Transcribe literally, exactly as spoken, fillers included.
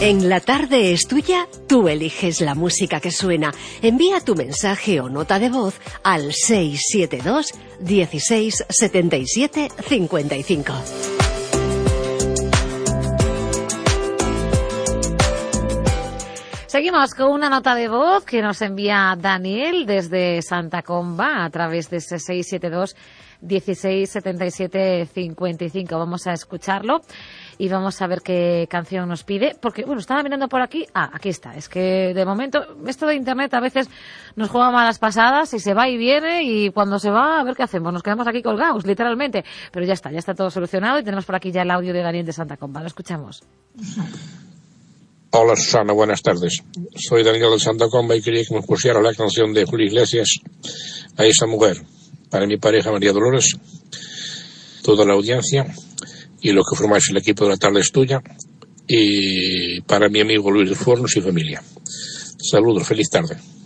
En La Tarde es Tuya, tú eliges la música que suena. Envía tu mensaje o nota de voz al seis siete dos, dieciséis, setenta y siete, cincuenta y cinco. Seguimos con una nota de voz que nos envía Daniel desde Santa Comba a través de ese seis siete dos, dieciséis, setenta y siete, cincuenta y cinco. Vamos a escucharlo y vamos a ver qué canción nos pide, porque, bueno, estaba mirando por aquí. Ah, aquí está. Es que, de momento, esto de Internet a veces nos juega malas pasadas y se va y viene, y cuando se va, a ver qué hacemos. Nos quedamos aquí colgados, literalmente. Pero ya está, ya está todo solucionado y tenemos por aquí ya el audio de Daniel de Santa Comba. Lo escuchamos. Hola Susana, buenas tardes. Soy Daniel de Santa Comba y quería que me pusiera la canción de Julio Iglesias, A esa mujer, para mi pareja María Dolores, toda la audiencia y lo que formáis el equipo de La Tarde es Tuya, y para mi amigo Luis de Fornos y familia. Saludos, feliz tarde.